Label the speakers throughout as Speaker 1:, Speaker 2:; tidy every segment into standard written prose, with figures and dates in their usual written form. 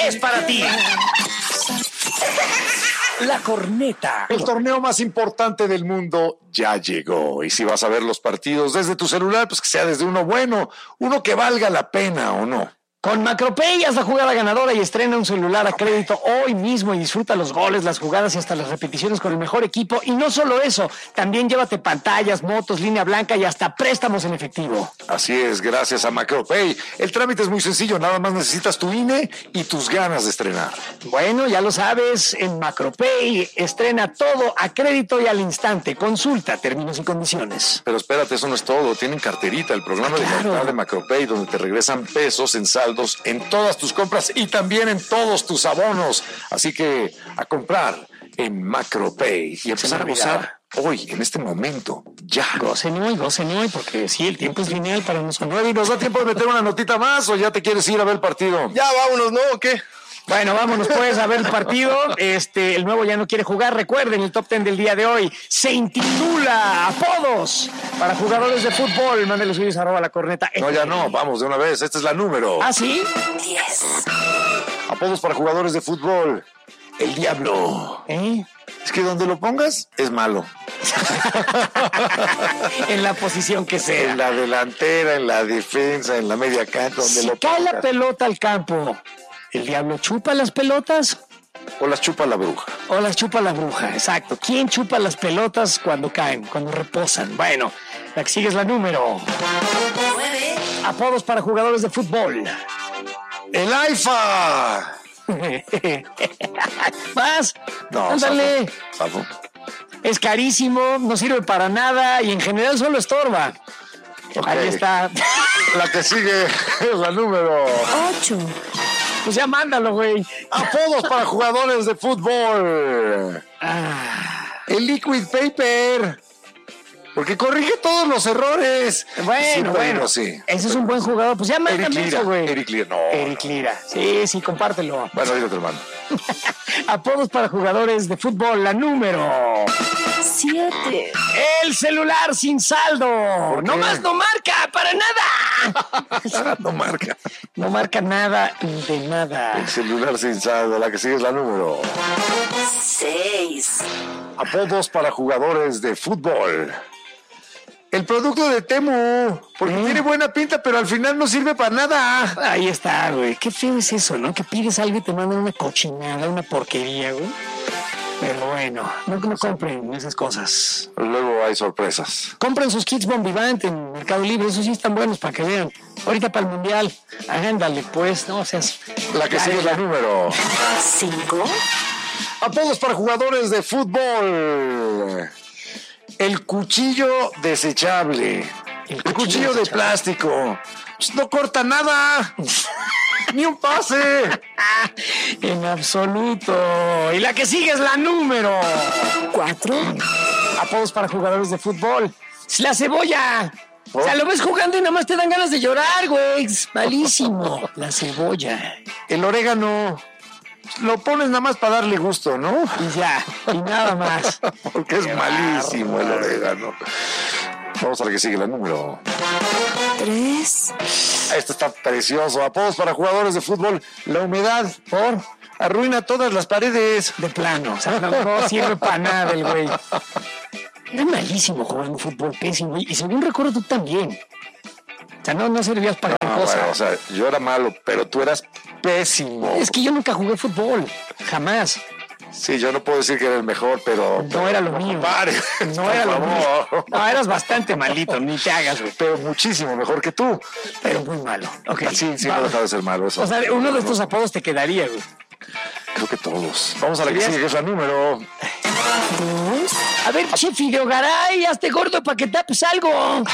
Speaker 1: es para ti. La Corneta.
Speaker 2: El torneo más importante del mundo ya llegó. Y si vas a ver los partidos desde tu celular, pues que sea desde uno bueno, uno que valga la pena o no.
Speaker 1: Con Macropay haz la jugada ganadora y estrena un celular a crédito hoy mismo y disfruta los goles, las jugadas y hasta las repeticiones con el mejor equipo. Y no solo eso, también llévate pantallas, motos, línea blanca y hasta préstamos en efectivo.
Speaker 2: Así es, gracias a Macropay. El trámite es muy sencillo, nada más necesitas tu INE y tus ganas de estrenar.
Speaker 1: Bueno, ya lo sabes, en Macropay estrena todo a crédito y al instante. Consulta términos y condiciones.
Speaker 2: Pero espérate, eso no es todo. Tienen carterita, el programa de lealtad de Macropay, donde te regresan pesos en saldos en todas tus compras y también en todos tus abonos. Así que a comprar en Macropay y empezar a gozar hoy, en este momento, ya.
Speaker 1: Gocen hoy, porque sí, el tiempo es lineal para nosotros.
Speaker 2: ¿Y nos da tiempo de meter una notita más o ya te quieres ir a ver el partido?
Speaker 3: Ya, vámonos, ¿no? ¿O qué?
Speaker 1: Bueno, vámonos pues a ver el partido. El nuevo ya no quiere jugar. Recuerden, el top 10 del día de hoy se intitula Apodos para jugadores de fútbol. Mándenle suyos @ la corneta.
Speaker 2: No, ya no, vamos de una vez. Esta es la número.
Speaker 1: ¿Ah, sí?
Speaker 4: 10.
Speaker 2: Apodos para jugadores de fútbol. El Diablo. Es que donde lo pongas es malo.
Speaker 1: En la posición que sea.
Speaker 2: En la delantera, en la defensa, en la media cancha, donde
Speaker 1: si
Speaker 2: lo
Speaker 1: cae
Speaker 2: pongas.
Speaker 1: la pelota al campo, ¿el Diablo chupa las pelotas?
Speaker 2: O las chupa la bruja.
Speaker 1: O las chupa la bruja, exacto. ¿Quién chupa las pelotas cuando caen, cuando reposan? Bueno, la que sigue es la número
Speaker 4: 9.
Speaker 1: Apodos para jugadores de fútbol.
Speaker 2: ¡El AIFA!
Speaker 1: ¿Más?
Speaker 2: No,
Speaker 1: ándale.
Speaker 2: Zafo.
Speaker 1: Es carísimo, no sirve para nada y en general solo estorba.
Speaker 2: Ok.
Speaker 1: Ahí está.
Speaker 2: La que sigue es la número
Speaker 4: 8.
Speaker 1: Pues ya mándalo, güey.
Speaker 2: Apodos para jugadores de fútbol. El Liquid Paper. Porque corrige todos los errores.
Speaker 1: Bueno.
Speaker 2: Sí.
Speaker 1: Ese es un buen jugador. Pues ya mándame eso, güey.
Speaker 2: Eric Lira, no.
Speaker 1: Eric Lira. Sí, compártelo.
Speaker 2: Bueno, dile a tu hermano.
Speaker 1: Apodos para jugadores de fútbol, la número
Speaker 4: 7.
Speaker 1: El celular sin saldo.
Speaker 2: ¿Por qué?
Speaker 1: No más no marca para nada.
Speaker 2: No marca.
Speaker 1: No marca nada de nada.
Speaker 2: El celular sin saldo. La que sigue es la número
Speaker 4: 6.
Speaker 2: Apodos para jugadores de fútbol. El producto de Temu, porque tiene buena pinta, pero al final no sirve para nada.
Speaker 1: Ahí está, güey. Qué feo es eso, ¿no? Que pides algo y te mandan una cochinada, una porquería, güey. Pero bueno, no compren esas cosas.
Speaker 2: Luego hay sorpresas.
Speaker 1: Compren sus kits Bombivant en Mercado Libre, esos sí están buenos para que vean. Ahorita para el Mundial, ándale pues, no seas...
Speaker 2: La que sigue es la número
Speaker 4: 5.
Speaker 2: Apodos para jugadores de fútbol. El cuchillo desechable. El cuchillo de plástico. Pues no corta nada. Ni un pase.
Speaker 1: En absoluto. Y la que sigue es la número
Speaker 4: 4.
Speaker 1: Apodos para jugadores de fútbol. Es la cebolla. O sea, lo ves jugando y nada más te dan ganas de llorar, güey. Es malísimo. La cebolla.
Speaker 2: El orégano. Lo pones nada más para darle gusto, ¿no?
Speaker 1: Y ya, y nada más.
Speaker 2: Porque es malísimo el orégano. Vamos a la que sigue, la número
Speaker 4: 3.
Speaker 2: Este está precioso. Apodos para jugadores de fútbol. La humedad arruina todas las paredes.
Speaker 1: De plano. O sea, no sirve para nada el güey. Era malísimo jugando fútbol, pésimo. Y según recuerdo, tú también. O sea, no servías para gran cosa.
Speaker 2: Bueno, o sea, yo era malo, pero tú eras pésimo.
Speaker 1: Es que yo nunca jugué fútbol. Jamás.
Speaker 2: Sí, yo no puedo decir que era el mejor, pero...
Speaker 1: No era lo mío. No era lo mío. No, eras bastante malito, ni te hagas, güey.
Speaker 2: Pero muchísimo mejor que tú.
Speaker 1: Pero muy malo. Okay.
Speaker 2: Sí, no deja de ser malo eso.
Speaker 1: O sea, uno de estos apodos te quedaría, güey.
Speaker 2: Creo que todos. Vamos a la que sigue, que es la número
Speaker 4: 2.
Speaker 1: A ver, che, Fideogaray, hazte gordo para que tapes algo.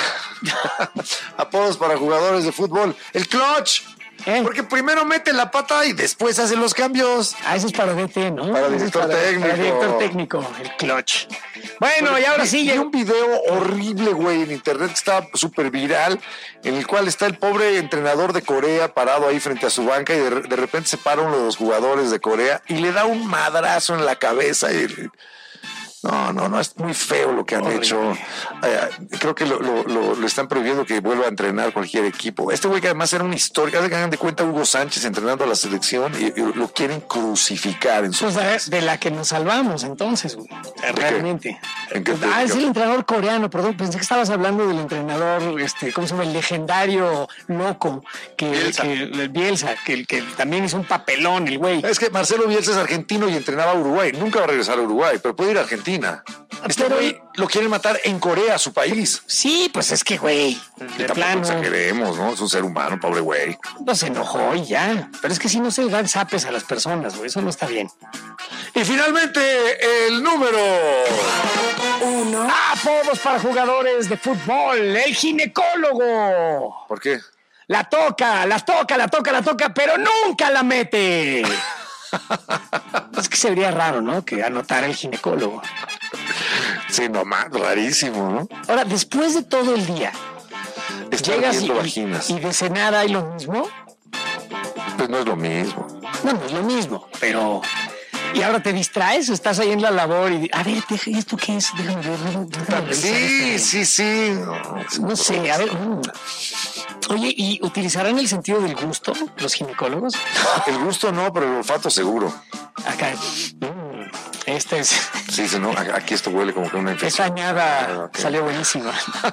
Speaker 2: Apodos para jugadores de fútbol. El clutch. Porque primero mete la pata y después hace los cambios.
Speaker 1: Eso es para DT, ¿no?
Speaker 2: Para director técnico.
Speaker 1: Para director técnico, el clutch. Bueno, y ahora sí.
Speaker 2: Hay un video horrible, güey, en internet que está súper viral, en el cual está el pobre entrenador de Corea parado ahí frente a su banca y de repente se para uno de los jugadores de Corea y le da un madrazo en la cabeza y No, es muy feo lo que han hecho. Creo que lo están prohibiendo que vuelva a entrenar cualquier equipo. Este güey que además era una historia, hagan de cuenta Hugo Sánchez entrenando a la selección y lo quieren crucificar en su
Speaker 1: Pues de la que nos salvamos entonces, güey. Realmente. Es el entrenador coreano, perdón, pensé que estabas hablando del entrenador, ¿cómo se llama? El legendario loco, Bielsa, que también hizo un papelón, el güey.
Speaker 2: Es que Marcelo Bielsa es argentino y entrenaba a Uruguay. Nunca va a regresar a Uruguay, pero puede ir a Argentina. Este güey lo quieren matar en Corea, su país.
Speaker 1: Sí, pues es que, güey,
Speaker 2: de plano exageremos, ¿no? Es un ser humano, pobre güey.
Speaker 1: No se enojó y ya. Pero es que si no se dan zapes a las personas, güey, eso no está bien.
Speaker 2: Y finalmente, el número
Speaker 4: 1.
Speaker 1: Apodos para jugadores de fútbol. El ginecólogo.
Speaker 2: ¿Por qué?
Speaker 1: La toca, pero nunca la mete. Es que sería raro, ¿no? Que anotara el ginecólogo.
Speaker 2: Sí, nomás, rarísimo, ¿no?
Speaker 1: Ahora, después de todo el día, llegas y de cenar hay lo mismo.
Speaker 2: Pues no es lo mismo.
Speaker 1: No es lo mismo, pero... Y ahora te distraes o estás ahí en la labor y... A ver, ¿esto qué es? Déjame ver.
Speaker 2: Sí.
Speaker 1: No sé, a ver... Oye, ¿y utilizarán el sentido del gusto los ginecólogos?
Speaker 2: El gusto no, pero el olfato seguro.
Speaker 1: Acá... Este es...
Speaker 2: Sí, no, aquí esto huele como que una infección.
Speaker 1: Esa añada salió buenísima.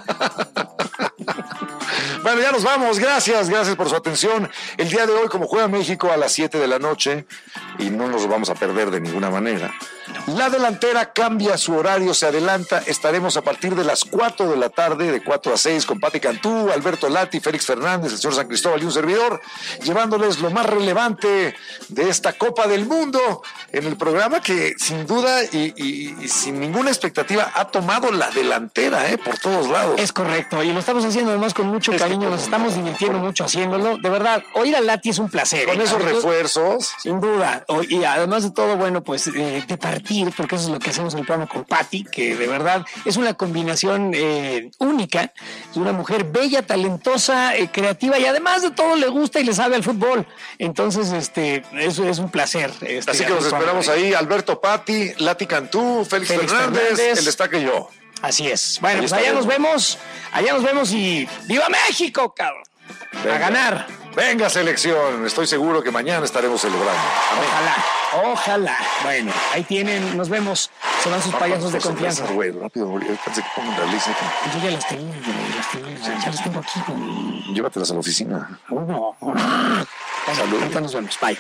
Speaker 2: Bueno, ya nos vamos. Gracias por su atención. El día de hoy, como juega México a las 7 de la noche, y no nos lo vamos a perder de ninguna manera, la delantera cambia su horario, se adelanta. Estaremos a partir de las 4 de la tarde, de 4 a 6, con Pati Cantú, Alberto Lati, Félix Fernández, el señor San Cristóbal y un servidor, llevándoles lo más relevante de esta Copa del Mundo en el programa que, sin duda y sin ninguna expectativa, ha tomado la delantera por todos lados.
Speaker 1: Es correcto, y lo estamos haciendo además con mucho cariño, nos estamos divirtiendo mucho haciéndolo. De verdad, oír a Lati es un placer.
Speaker 2: Con esos refuerzos.
Speaker 1: Sin duda. Y además de todo, bueno, pues de partir, porque eso es lo que hacemos en el programa con Pati, que de verdad es una combinación única. Es una mujer bella, talentosa, creativa y además de todo le gusta y le sabe al fútbol. Entonces, eso es un placer.
Speaker 2: Así que los esperamos ahí, Alberto, Pati, Lati Cantú, Félix Fernández, el Destaque y yo.
Speaker 1: Así es. Bueno, pues allá nos vemos y ¡viva México, cabrón! A ganar.
Speaker 2: Venga, selección. Estoy seguro que mañana estaremos celebrando.
Speaker 1: Amén. Ojalá. Bueno, ahí tienen, nos vemos. Se van sus payasos de confianza.
Speaker 2: Güey, rápido, pensé que pongan la lista.
Speaker 1: Yo ya las tengo, ya las tengo aquí. Güey.
Speaker 2: Llévatelas a la oficina.
Speaker 1: No.
Speaker 2: Salud.
Speaker 1: Ahorita nos vemos. Bye.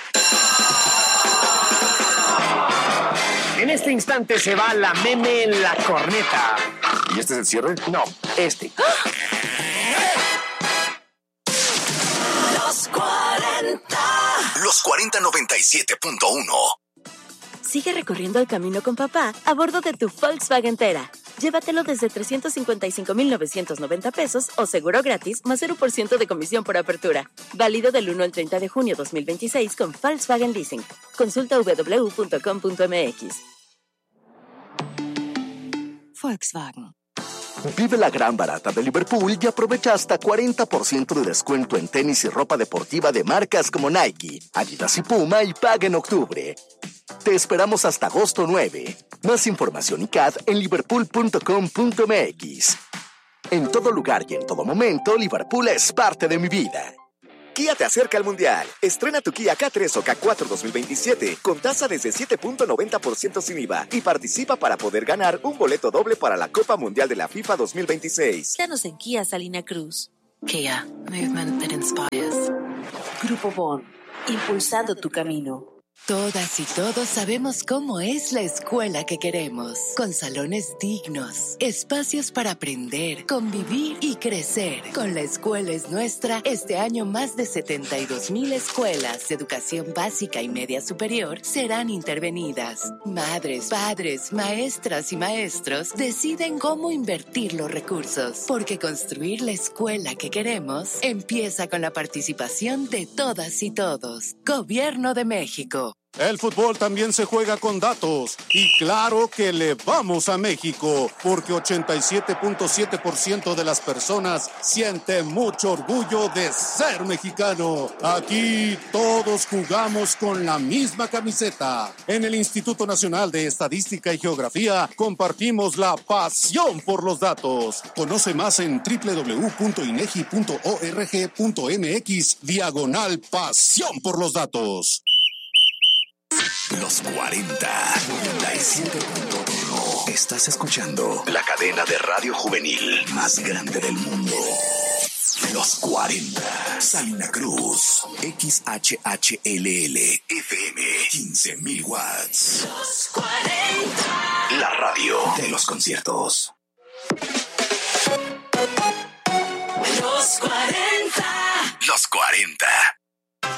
Speaker 1: En este instante se va la meme en la corneta.
Speaker 2: ¿Y este es el cierre?
Speaker 1: No, este.
Speaker 4: Los 40.
Speaker 3: Los 4097.1.
Speaker 5: Sigue recorriendo el camino con papá a bordo de tu Volkswagen Tera. Llévatelo desde 355,990 pesos o seguro gratis más 0% de comisión por apertura. Válido del 1 al 30 de junio 2026 con Volkswagen Leasing. Consulta www.com.mx.
Speaker 4: Volkswagen.
Speaker 3: Vive la gran barata de Liverpool y aprovecha hasta 40% de descuento en tenis y ropa deportiva de marcas como Nike, Adidas y Puma y paga en octubre. Te esperamos hasta agosto 9. Más información y CAD en liverpool.com.mx. En todo lugar y en todo momento, Liverpool es parte de mi vida. Kia te acerca al Mundial. Estrena tu Kia K3 o K4 2027 con tasa desde 7.90% sin IVA y participa para poder ganar un boleto doble para la Copa Mundial de la FIFA 2026.
Speaker 5: Danos en Kia Salina Cruz.
Speaker 4: Kia, movement that inspires. Grupo Bon, impulsando tu camino.
Speaker 6: Todas y todos sabemos cómo es la escuela que queremos, con salones dignos, espacios para aprender, convivir y crecer. Con La Escuela es Nuestra, este año más de 72,000 escuelas de educación básica y media superior serán intervenidas. Madres, padres, maestras y maestros deciden cómo invertir los recursos, porque construir la escuela que queremos empieza con la participación de todas y todos. Gobierno de México.
Speaker 7: El fútbol también se juega con datos. Y claro que le vamos a México, porque 87.7% de las personas siente mucho orgullo de ser mexicano. Aquí todos jugamos con la misma camiseta. En el Instituto Nacional de Estadística y Geografía compartimos la pasión por los datos. Conoce más en www.inegi.org.mx/pasión por los datos.
Speaker 8: Los 40, 97.1. Estás escuchando la cadena de radio juvenil más grande del mundo. Los 40. Salina Cruz. XHHLL. FM. 15,000 watts. Los 40. La radio de los conciertos. Los 40. Los 40.